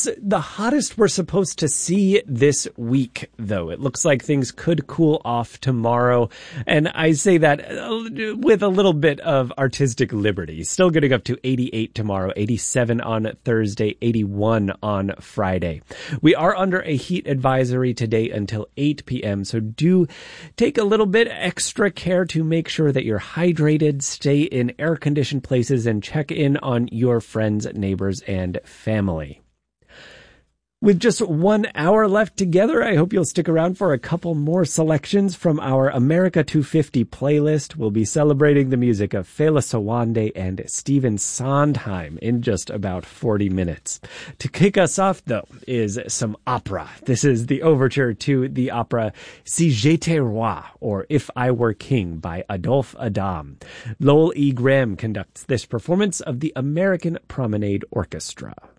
It's the hottest we're supposed to see this week, though. It looks like things could cool off tomorrow. And I say that with a little bit of artistic liberty. Still getting up to 88 tomorrow, 87 on Thursday, 81 on Friday. We are under a heat advisory today until 8 p.m. So do take a little bit extra care to make sure that you're hydrated, stay in air-conditioned places, and check in on your friends, neighbors, and family. With just 1 hour left together, I hope you'll stick around for a couple more selections from our America 250 playlist. We'll be celebrating the music of Fela Sowande and Stephen Sondheim in just about 40 minutes. To kick us off, though, is some opera. This is the overture to the opera Si j'étais roi, or If I Were King, by Adolphe Adam. Lowell E. Graham conducts this performance of the American Promenade Orchestra.